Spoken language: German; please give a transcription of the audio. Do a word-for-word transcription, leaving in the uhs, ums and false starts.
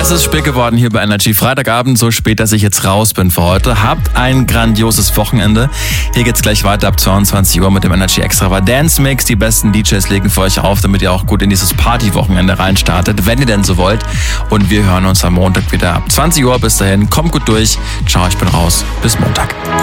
Es ist spät geworden hier bei Energy. Freitagabend, so spät, dass ich jetzt raus bin für heute. Habt ein grandioses Wochenende. Hier geht's gleich weiter ab zweiundzwanzig Uhr mit dem Energy Extra Dance Mix. Die besten D Js legen für euch auf, damit ihr auch gut in dieses Party-Wochenende reinstartet, wenn ihr denn so wollt. Und wir hören uns am Montag wieder ab zwanzig Uhr. Bis dahin, kommt gut durch. Ciao, ich bin raus. Bis Montag.